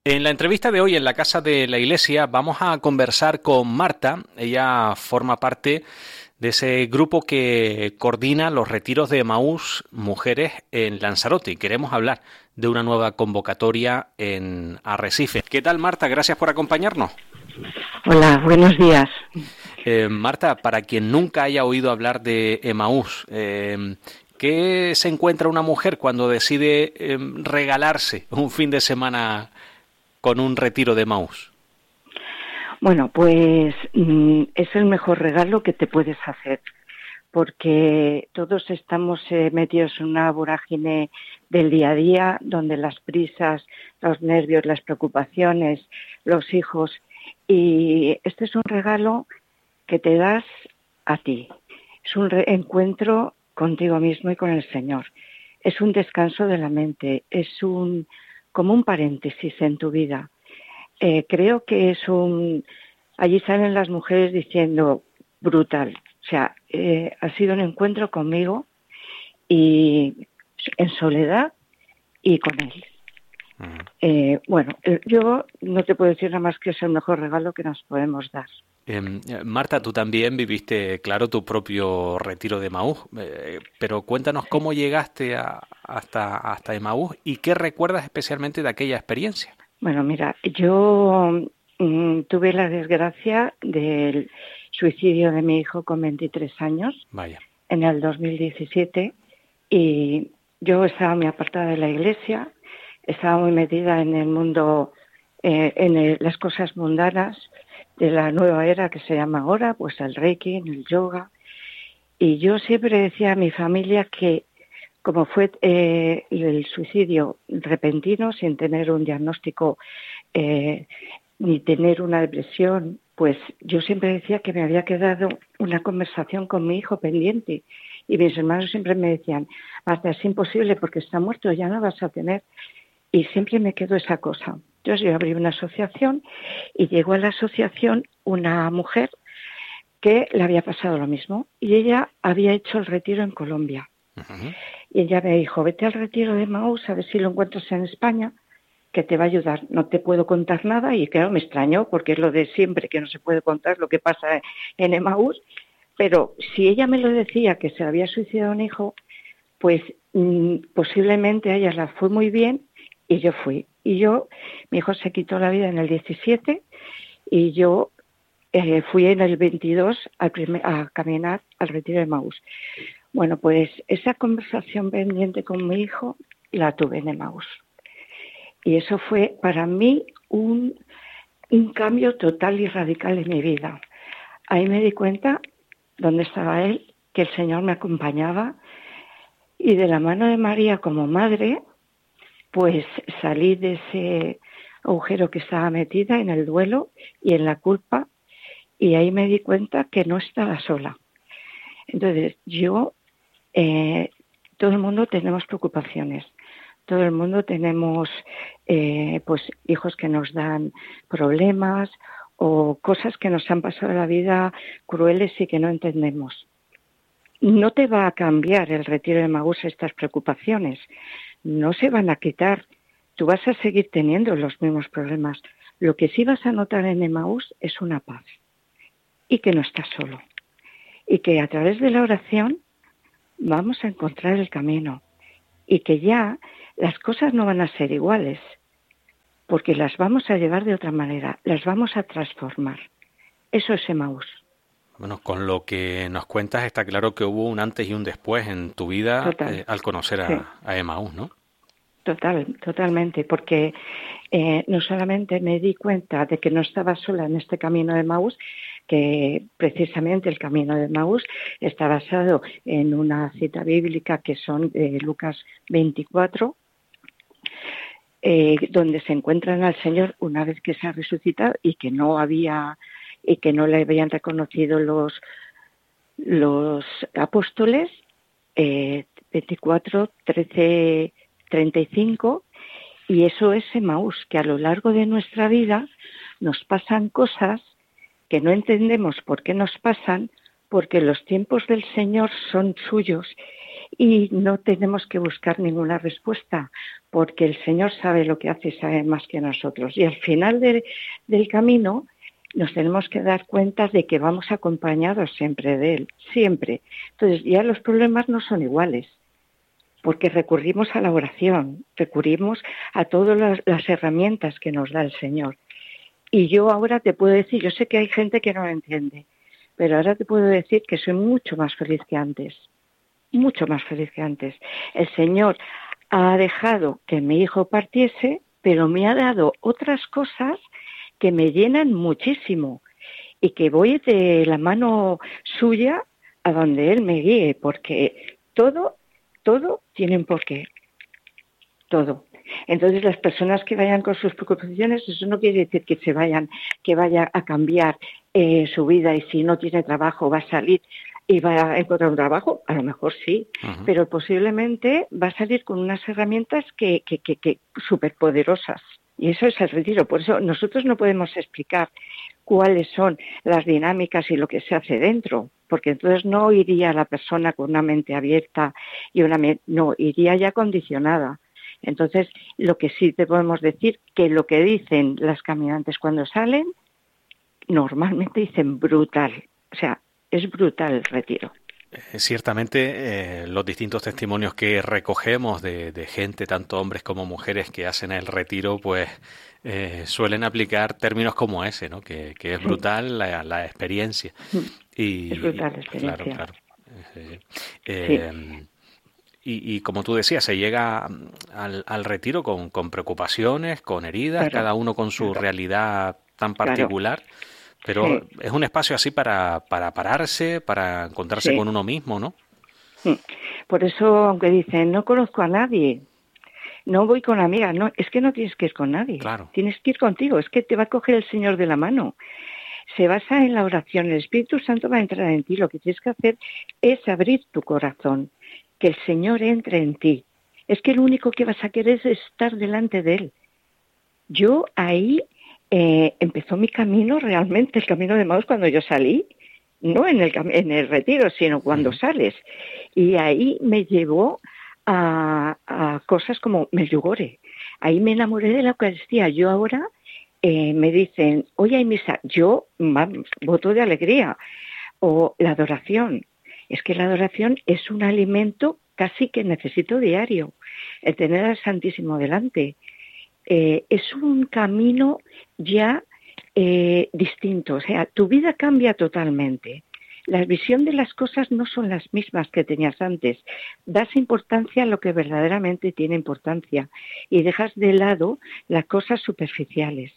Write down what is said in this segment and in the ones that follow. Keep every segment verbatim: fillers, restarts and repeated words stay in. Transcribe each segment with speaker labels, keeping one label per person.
Speaker 1: En la entrevista de hoy en la Casa de la Iglesia vamos a conversar con Marta. Ella forma parte de ese grupo que coordina los retiros de Emaús Mujeres en Lanzarote y queremos hablar de una nueva convocatoria en Arrecife. ¿Qué tal, Marta? Gracias por acompañarnos.
Speaker 2: Hola, buenos días.
Speaker 1: Eh, Marta, para quien nunca haya oído hablar de Emaús, eh, ¿qué se encuentra una mujer cuando decide eh, regalarse un fin de semana con un retiro de Emaús?
Speaker 2: Bueno, pues mm, es el mejor regalo que te puedes hacer, porque todos estamos eh, metidos en una vorágine del día a día, donde las prisas, los nervios, las preocupaciones, los hijos, y este es un regalo que te das a ti. Es un reencuentro contigo mismo y con el Señor. Es un descanso de la mente, es un como un paréntesis en tu vida. Eh, creo que es un... Allí salen las mujeres diciendo brutal. O sea, eh, ha sido un encuentro conmigo y en soledad y con Él. Uh-huh. Eh, bueno, eh, yo no te puedo decir nada más que es el mejor regalo que nos podemos dar.
Speaker 1: Eh, Marta, tú también viviste, claro, tu propio retiro de Emaús, eh, pero cuéntanos cómo llegaste a, hasta, hasta Emaús y qué recuerdas especialmente de aquella experiencia.
Speaker 2: Bueno, mira, yo mm, tuve la desgracia del suicidio de mi hijo con veintitrés años.
Speaker 1: Vaya.
Speaker 2: En el dos mil diecisiete, y yo estaba muy apartada de la iglesia, estaba muy metida en el mundo, eh, en el, las cosas mundanas de la nueva era que se llama ahora, pues el reiki, el yoga, y yo siempre decía a mi familia que como fue eh, el suicidio repentino, sin tener un diagnóstico eh, ni tener una depresión, pues yo siempre decía que me había quedado una conversación con mi hijo pendiente. Y mis hermanos siempre me decían, Marta, es imposible porque está muerto, ya no vas a tener. Y siempre me quedó esa cosa. Entonces yo abrí una asociación y llegó a la asociación una mujer que le había pasado lo mismo. Y ella había hecho el retiro en Colombia. Uh-huh. Y ella me dijo, vete al retiro de Emaús, a ver si lo encuentras en España, que te va a ayudar. No te puedo contar nada, y claro, me extrañó, porque es lo de siempre, que no se puede contar lo que pasa en Emaús, pero si ella me lo decía, que se había suicidado un hijo, pues mmm, posiblemente a ella la fue muy bien, y yo fui. Y yo, mi hijo se quitó la vida en el diecisiete, y yo eh, fui en el veintidós al primer, a caminar al retiro de Emaús. Bueno, pues esa conversación pendiente con mi hijo la tuve en Emaús. Y eso fue para mí un, un cambio total y radical en mi vida. Ahí me di cuenta dónde estaba Él, que el Señor me acompañaba, y de la mano de María como madre, pues salí de ese agujero que estaba metida en el duelo y en la culpa, y ahí me di cuenta que no estaba sola. Entonces yo... Eh, todo el mundo tenemos preocupaciones, todo el mundo tenemos eh, pues hijos que nos dan problemas o cosas que nos han pasado en la vida crueles y que no entendemos. No te va a cambiar el retiro de Emaús estas preocupaciones, no se van a quitar, tú vas a seguir teniendo los mismos problemas. Lo que sí vas a notar en Emaús es una paz y que no estás solo y que a través de la oración vamos a encontrar el camino y que ya las cosas no van a ser iguales porque las vamos a llevar de otra manera, las vamos a transformar. Eso es Emaús.
Speaker 1: Bueno, con lo que nos cuentas está claro que hubo un antes y un después en tu vida eh, al conocer a, sí. a Emaús, ¿no?
Speaker 2: Total, totalmente, porque eh, no solamente me di cuenta de que no estaba sola en este camino de Emaús, que precisamente el camino de Emaús está basado en una cita bíblica que son de Lucas veinticuatro, eh, donde se encuentran al Señor una vez que se ha resucitado y que no había y que no le habían reconocido los los apóstoles, eh, veinticuatro, trece, treinta y cinco, y eso es Emaús, que a lo largo de nuestra vida nos pasan cosas que no entendemos por qué nos pasan, porque los tiempos del Señor son suyos y no tenemos que buscar ninguna respuesta, porque el Señor sabe lo que hace y sabe más que nosotros. Y al final de, del camino nos tenemos que dar cuenta de que vamos acompañados siempre de Él, siempre. Entonces ya los problemas no son iguales, porque recurrimos a la oración, recurrimos a todas las, las herramientas que nos da el Señor. Y yo ahora te puedo decir, yo sé que hay gente que no lo entiende, pero ahora te puedo decir que soy mucho más feliz que antes, mucho más feliz que antes. El Señor ha dejado que mi hijo partiese, pero me ha dado otras cosas que me llenan muchísimo y que voy de la mano suya a donde Él me guíe, porque todo, todo tiene un porqué, todo. Entonces las personas que vayan con sus preocupaciones, eso no quiere decir que se vayan, que vaya a cambiar eh, su vida y si no tiene trabajo va a salir y va a encontrar un trabajo, a lo mejor sí, uh-huh. pero posiblemente va a salir con unas herramientas que, que, que, que superpoderosas. Y eso es el retiro. Por eso nosotros no podemos explicar cuáles son las dinámicas y lo que se hace dentro, porque entonces no iría la persona con una mente abierta y una me- no, iría ya condicionada. Entonces, lo que sí te podemos decir, que lo que dicen las caminantes cuando salen, normalmente dicen brutal. O sea, es brutal el retiro.
Speaker 1: Eh, ciertamente, eh, los distintos testimonios que recogemos de, de gente, tanto hombres como mujeres, que hacen el retiro, pues eh, suelen aplicar términos como ese, ¿no? Que, que es brutal la, la experiencia. Y,
Speaker 2: es brutal la experiencia.
Speaker 1: Claro, claro. Eh, eh, sí. Y, y como tú decías, se llega al, al retiro con, con preocupaciones, con heridas, claro, cada uno con su claro. realidad tan particular. Claro. Pero sí. es un espacio así para, para pararse, para encontrarse sí. con uno mismo, ¿no?
Speaker 2: Por eso, aunque dicen, no conozco a nadie, no voy con amigas, no, es que no tienes que ir con nadie,
Speaker 1: claro.
Speaker 2: tienes que ir contigo, es que te va a coger el Señor de la mano. Se basa en la oración, el Espíritu Santo va a entrar en ti, lo que tienes que hacer es abrir tu corazón, que el Señor entre en ti. Es que lo único que vas a querer es estar delante de Él. Yo ahí eh, empezó mi camino realmente, el camino de Maús cuando yo salí, no en el, en el retiro, sino cuando uh-huh. sales. Y ahí me llevó a, a cosas como Medjugorje. Ahí me enamoré de la Eucaristía. Yo ahora eh, me dicen, hoy hay misa. Yo vamos, voto de alegría. O la adoración. Es que la adoración es un alimento casi que necesito diario. El tener al Santísimo delante. Eh, es un camino ya eh, distinto, o sea, tu vida cambia totalmente. La visión de las cosas no son las mismas que tenías antes. Das importancia a lo que verdaderamente tiene importancia y dejas de lado las cosas superficiales.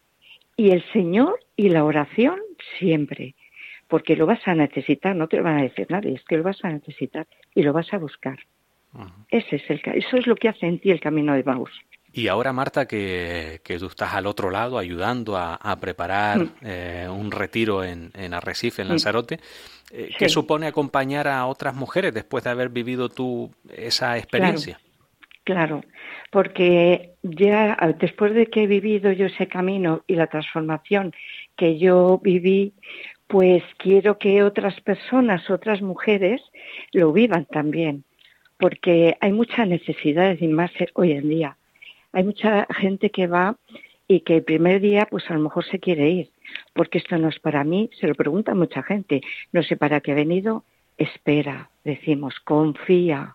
Speaker 2: Y el Señor y la oración siempre, porque lo vas a necesitar, no te lo van a decir nadie, es que lo vas a necesitar y lo vas a buscar. Uh-huh. Ese es el, eso es lo que hace en ti el camino de Maús.
Speaker 1: Y ahora, Marta, que, que tú estás al otro lado ayudando a, a preparar mm. eh, un retiro en, en Arrecife, en Lanzarote, eh, sí. ¿qué supone acompañar a otras mujeres después de haber vivido tú esa experiencia?
Speaker 2: Claro, claro, porque ya después de que he vivido yo ese camino y la transformación que yo viví, pues quiero que otras personas, otras mujeres, lo vivan también, porque hay mucha necesidad y más hoy en día. Hay mucha gente que va y que el primer día pues a lo mejor se quiere ir, porque esto no es para mí, se lo pregunta mucha gente, no sé para qué he venido, espera, decimos, confía,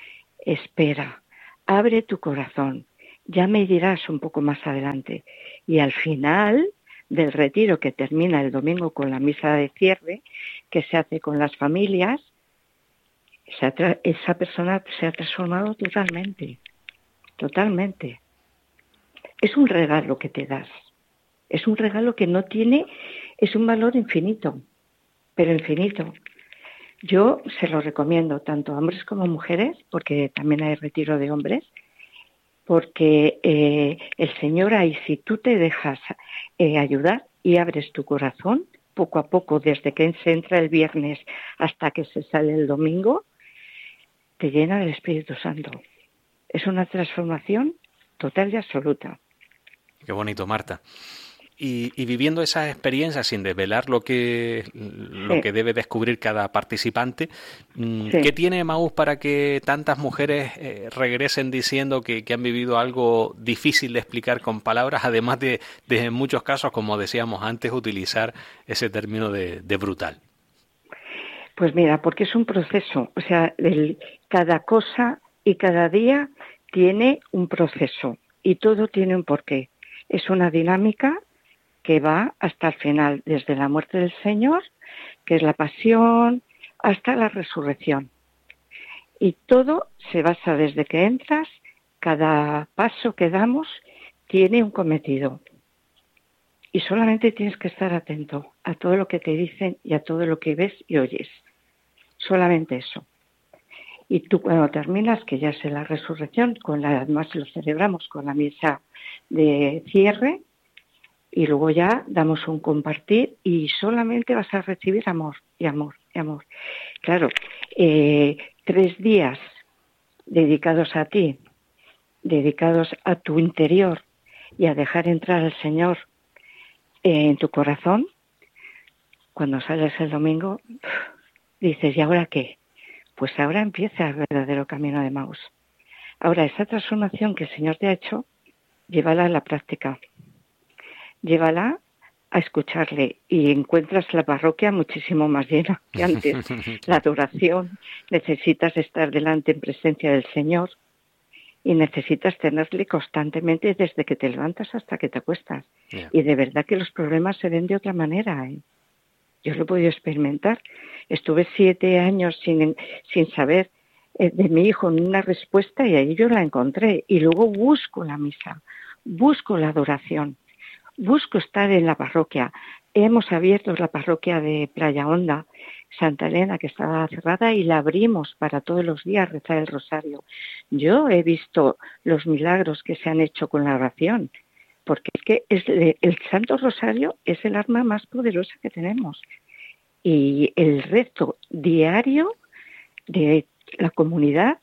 Speaker 2: espera, abre tu corazón, ya me dirás un poco más adelante. Y al final del retiro que termina el domingo con la misa de cierre, que se hace con las familias, esa, esa persona se ha transformado totalmente, totalmente. Es un regalo que te das, es un regalo que no tiene, es un valor infinito, pero infinito. Yo se lo recomiendo tanto a hombres como a mujeres, porque también hay retiro de hombres, porque eh, el Señor ahí, si tú te dejas eh, ayudar y abres tu corazón, poco a poco, desde que se entra el viernes hasta que se sale el domingo, te llena del Espíritu Santo. Es una transformación total y absoluta.
Speaker 1: Qué bonito, Marta. Y, y viviendo esas experiencias sin desvelar lo que lo
Speaker 2: Sí.
Speaker 1: que debe descubrir cada participante,
Speaker 2: Sí.
Speaker 1: ¿qué tiene Emaús para que tantas mujeres eh, regresen diciendo que, que han vivido algo difícil de explicar con palabras, además de, de en muchos casos, como decíamos antes, utilizar ese término de, de brutal?
Speaker 2: Pues mira, porque es un proceso, o sea, el, cada cosa y cada día tiene un proceso y todo tiene un porqué. Es una dinámica que va hasta el final, desde la muerte del Señor, que es la pasión, hasta la resurrección. Y todo se basa desde que entras, cada paso que damos tiene un cometido. Y solamente tienes que estar atento a todo lo que te dicen y a todo lo que ves y oyes. Solamente eso. Y tú cuando terminas, que ya es la resurrección, con la, además lo celebramos con la misa de cierre, y luego ya damos un compartir y solamente vas a recibir amor y amor y amor. Claro, eh, tres días dedicados a ti, dedicados a tu interior y a dejar entrar al Señor eh, en tu corazón, cuando sales el domingo, dices, ¿y ahora qué? Pues ahora empieza el verdadero camino de Emaús. Ahora, esa transformación que el Señor te ha hecho, llévala a la práctica. Llévala a escucharle y encuentras la parroquia muchísimo más llena que antes. La adoración, necesitas estar delante en presencia del Señor y necesitas tenerle constantemente desde que te levantas hasta que te acuestas. Yeah. Y de verdad que los problemas se ven de otra manera, ¿eh? Yo lo he podido experimentar. Estuve siete años sin, sin saber eh, de mi hijo una respuesta y ahí yo la encontré. Y luego busco la misa, busco la adoración. Busco estar en la parroquia. Hemos abierto la parroquia de Playa Honda, Santa Elena, que estaba cerrada, y la abrimos para todos los días rezar el rosario. Yo he visto los milagros que se han hecho con la oración, porque es que es el, el Santo Rosario es el arma más poderosa que tenemos. Y el rezo diario de la comunidad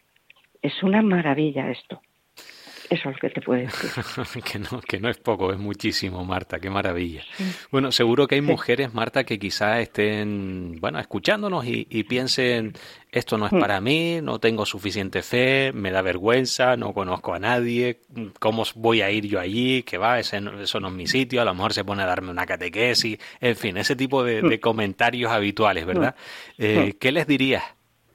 Speaker 2: es una maravilla esto. Eso es lo que te puedo decir.
Speaker 1: que, no, que no es poco, es muchísimo, Marta, qué maravilla. Sí. Bueno, seguro que hay sí. mujeres, Marta, que quizás estén, bueno, escuchándonos y, y piensen, esto no es para mí, no tengo suficiente fe, me da vergüenza, no conozco a nadie, ¿cómo voy a ir yo allí? Que va, ese no, eso no es mi sitio, a lo mejor se pone a darme una catequesis, en fin, ese tipo de, de comentarios habituales, ¿verdad? Eh, ¿Qué les dirías?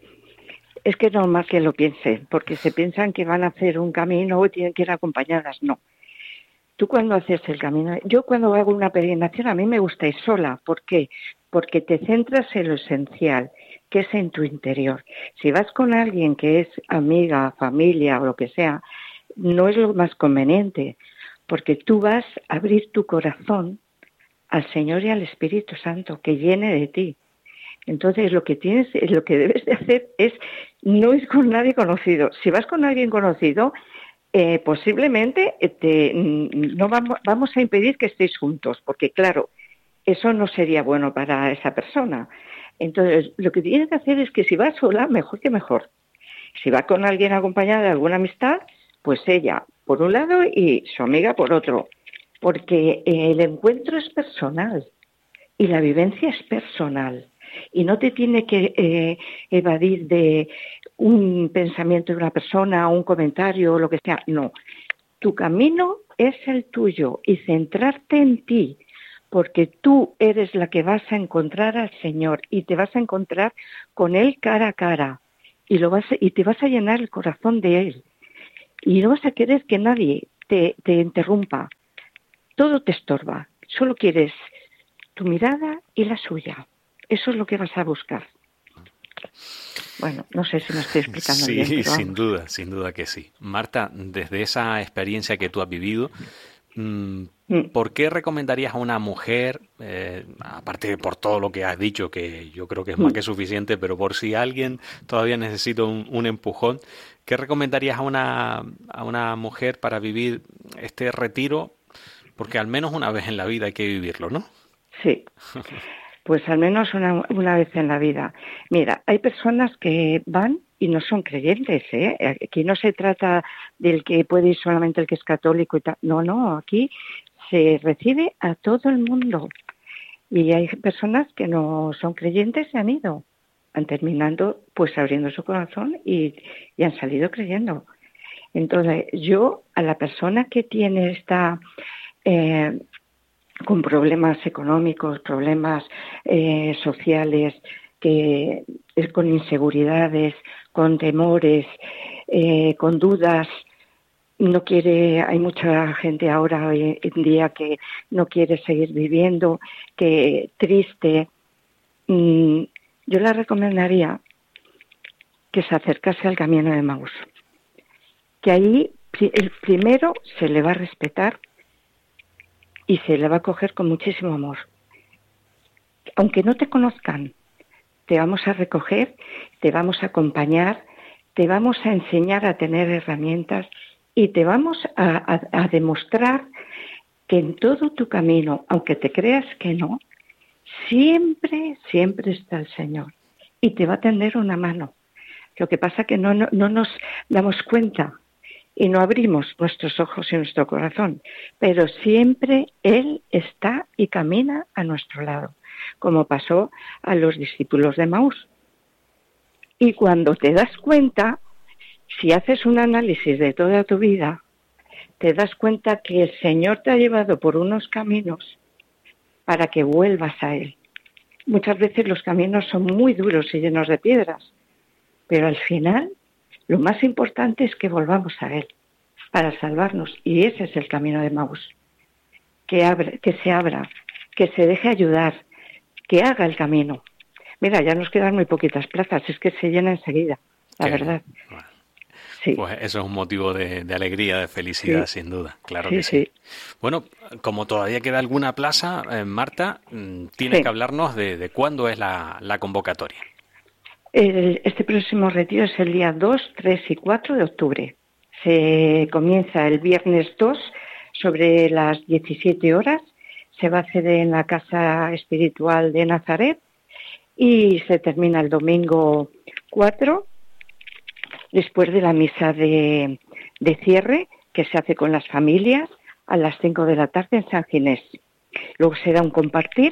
Speaker 2: Es que es normal que lo piensen, porque se piensan que van a hacer un camino y tienen que ir acompañadas. No. Tú cuando haces el camino... Yo cuando hago una peregrinación a mí me gusta ir sola. ¿Por qué? Porque te centras en lo esencial, que es en tu interior. Si vas con alguien que es amiga, familia o lo que sea, no es lo más conveniente, porque tú vas a abrir tu corazón al Señor y al Espíritu Santo, que llene de ti. Entonces lo que tienes, lo que debes de hacer es no ir con nadie conocido. Si vas con alguien conocido, eh, posiblemente te, no vamos, vamos a impedir que estéis juntos, porque claro, eso no sería bueno para esa persona. Entonces lo que tienes que hacer es que si vas sola, mejor que mejor. Si va con alguien acompañada de alguna amistad, pues ella por un lado y su amiga por otro, porque eh, el encuentro es personal y la vivencia es personal. Y no te tiene que eh, evadir de un pensamiento de una persona, un comentario o lo que sea. No, tu camino es el tuyo y centrarte en ti, porque tú eres la que vas a encontrar al Señor y te vas a encontrar con Él cara a cara y, lo vas a, y te vas a llenar el corazón de Él. Y no vas a querer que nadie te, te interrumpa. Todo te estorba. Solo quieres tu mirada y la suya. Eso es lo que vas a buscar. Bueno, no sé si me estoy explicando
Speaker 1: sí,
Speaker 2: bien.
Speaker 1: Sí,
Speaker 2: sin
Speaker 1: vamos. duda, sin duda que sí. Marta, desde esa experiencia que tú has vivido, mmm, ¿por qué recomendarías a una mujer, eh, aparte por todo lo que has dicho, que yo creo que es más que suficiente, pero por si alguien todavía necesita un, un empujón, ¿qué recomendarías a una, a una mujer para vivir este retiro? Porque al menos una vez en la vida hay que vivirlo, ¿no?
Speaker 2: Sí. Pues al menos una, una vez en la vida. Mira, hay personas que van y no son creyentes, ¿eh? Aquí no se trata del que puede ir solamente el que es católico y tal. No, no, aquí se recibe a todo el mundo. Y hay personas que no son creyentes y han ido, han terminando pues abriendo su corazón y, y han salido creyendo. Entonces, yo a la persona que tiene esta eh, con problemas económicos, problemas eh, sociales, que es con inseguridades, con temores, eh, con dudas, no quiere, hay mucha gente ahora hoy en día que no quiere seguir viviendo, que triste. Mm, yo le recomendaría que se acercase al camino de Maús, que ahí el primero se le va a respetar y se le va a coger con muchísimo amor. Aunque no te conozcan, te vamos a recoger, te vamos a acompañar, te vamos a enseñar a tener herramientas y te vamos a, a, a demostrar que en todo tu camino, aunque te creas que no, siempre, siempre está el Señor y te va a tender una mano. Lo que pasa es que no, no, no nos damos cuenta y no abrimos nuestros ojos y nuestro corazón, pero siempre Él está y camina a nuestro lado, como pasó a los discípulos de Maús. Y cuando te das cuenta, si haces un análisis de toda tu vida, te das cuenta que el Señor te ha llevado por unos caminos para que vuelvas a Él. Muchas veces los caminos son muy duros y llenos de piedras, pero al final lo más importante es que volvamos a Él para salvarnos, y ese es el camino de Maús. Que, abre, que se abra, que se deje ayudar, que haga el camino. Mira, ya nos quedan muy poquitas plazas, es que se llena enseguida, la Qué verdad.
Speaker 1: Bueno. Sí. Pues eso es un motivo de, de alegría, de felicidad, sí. Sin duda, claro sí, que sí. sí. Bueno, como todavía queda alguna plaza, eh, Marta, tienes sí. que hablarnos de, de cuándo es la, la convocatoria.
Speaker 2: El, este próximo retiro es el día dos, tres y cuatro de octubre. Se comienza el viernes dos sobre las diecisiete horas. Se va a hacer en la Casa Espiritual de Nazaret y se termina el domingo cuatro, después de la misa de, de cierre, que se hace con las familias a las cinco de la tarde en San Ginés. Luego se da un compartir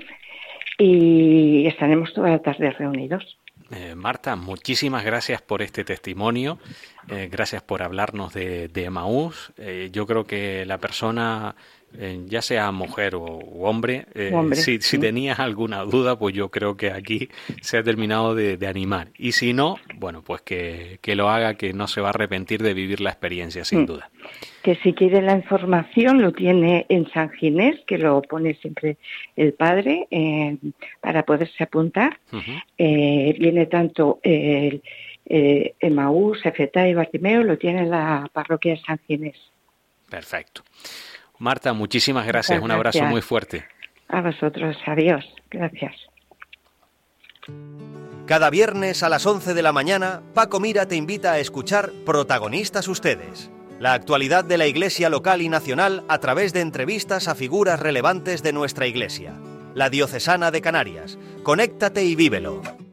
Speaker 2: y estaremos toda la tarde reunidos.
Speaker 1: Eh, Marta, muchísimas gracias por este testimonio, eh, gracias por hablarnos de, de Emaús. Eh, yo creo que la persona, eh, ya sea mujer o hombre, eh, hombre si, sí. si tenías alguna duda, pues yo creo que aquí se ha terminado de, de animar. Y si no, bueno, pues que, que lo haga, que no se va a arrepentir de vivir la experiencia, sin mm. duda.
Speaker 2: Que si quiere la información lo tiene en San Ginés, que lo pone siempre el padre eh, para poderse apuntar. Uh-huh. Eh, viene tanto el eh, Emaús, Efetá y Bartimeo, lo tiene en la parroquia de San Ginés.
Speaker 1: Perfecto. Marta, muchísimas gracias. Muchas Un abrazo gracias. Muy fuerte.
Speaker 2: A vosotros. Adiós. Gracias.
Speaker 3: Cada viernes a las once de la mañana, Paco Mira te invita a escuchar Protagonistas Ustedes. La actualidad de la Iglesia local y nacional a través de entrevistas a figuras relevantes de nuestra Iglesia. La Diocesana de Canarias. Conéctate y vívelo.